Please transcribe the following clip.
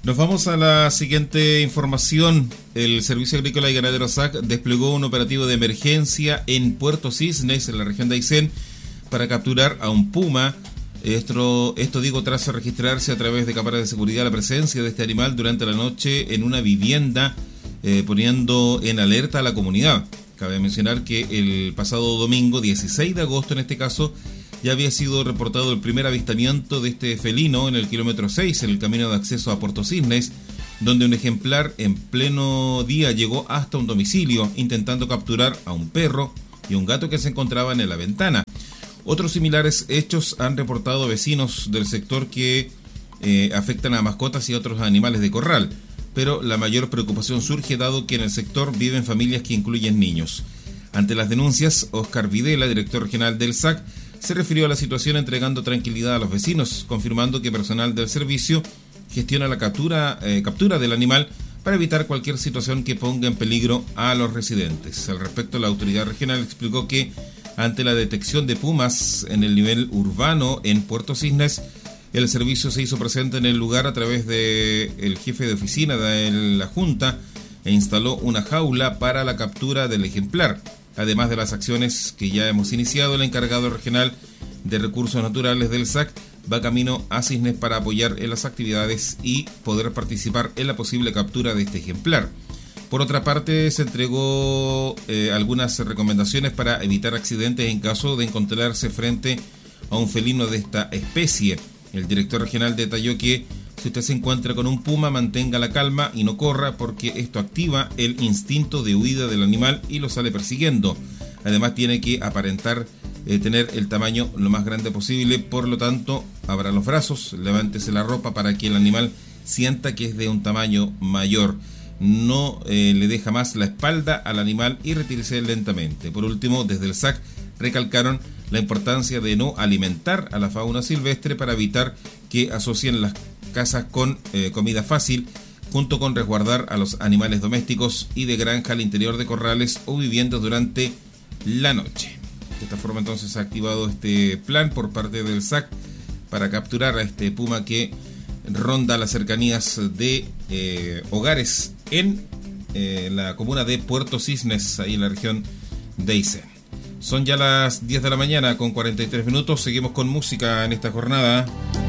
Nos vamos a la siguiente información. El Servicio Agrícola y Ganadero SAC desplegó un operativo de emergencia en Puerto Cisnes, en la región de Aysén, para capturar a un puma. Esto digo tras registrarse a través de cámaras de seguridad la presencia de este animal durante la noche en una vivienda, poniendo en alerta a la comunidad. Cabe mencionar que el pasado domingo, 16 de agosto en este caso, ya había sido reportado el primer avistamiento de este felino en el kilómetro 6, en el camino de acceso a Puerto Cisnes, donde un ejemplar en pleno día llegó hasta un domicilio intentando capturar a un perro y un gato que se encontraban en la ventana. Otros similares hechos han reportado vecinos del sector que afectan a mascotas y otros animales de corral, pero la mayor preocupación surge dado que en el sector viven familias que incluyen niños. Ante las denuncias, Óscar Videla, director regional del SAC, se refirió a la situación entregando tranquilidad a los vecinos, confirmando que personal del servicio gestiona la captura del animal para evitar cualquier situación que ponga en peligro a los residentes. Al respecto, la autoridad regional explicó que ante la detección de pumas en el nivel urbano en Puerto Cisnes, el servicio se hizo presente en el lugar a través del jefe de oficina de la Junta e instaló una jaula para la captura del ejemplar. Además de las acciones que ya hemos iniciado, el encargado regional de recursos naturales del SAC va camino a Cisnes para apoyar en las actividades y poder participar en la posible captura de este ejemplar. Por otra parte, se entregó algunas recomendaciones para evitar accidentes en caso de encontrarse frente a un felino de esta especie. El director regional detalló que si usted se encuentra con un puma, mantenga la calma y no corra, porque esto activa el instinto de huida del animal y lo sale persiguiendo. Además, tiene que aparentar tener el tamaño lo más grande posible, por lo tanto, abra los brazos, levántese la ropa para que el animal sienta que es de un tamaño mayor. No le deja más la espalda al animal y retírese lentamente. Por último, desde el SAC recalcaron la importancia de no alimentar a la fauna silvestre para evitar que asocien las casas con comida fácil, junto con resguardar a los animales domésticos y de granja al interior de corrales o viviendas durante la noche. De esta forma entonces se ha activado este plan por parte del SAC para capturar a este puma que ronda las cercanías de hogares en la comuna de Puerto Cisnes, ahí en la región de Aysén. Son ya las 10 de la mañana con 43 minutos, seguimos con música en esta jornada.